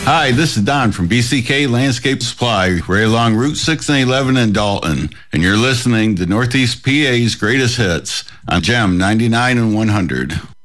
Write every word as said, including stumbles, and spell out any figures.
Hi, this is Don from B C K Landscape Supply, right along Route six and eleven in Dalton. And you're listening to Northeast P A's Greatest Hits on Gem ninety-nine and one hundred.